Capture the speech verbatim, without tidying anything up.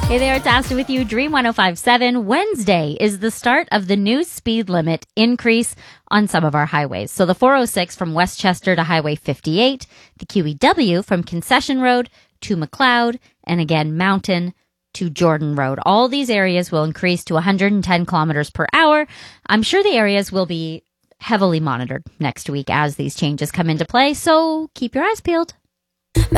Hey there, it's Asta with you, Dream one oh five point seven. Wednesday is the start of the new speed limit increase on some of our highways. So the four oh six from Westchester to Highway fifty-eight, the Q E W from Concession Road to McLeod, and again, Mountain to Jordan Road. All these areas will increase to one hundred ten kilometers per hour. I'm sure the areas will be heavily monitored next week as these changes come into play, so keep your eyes peeled.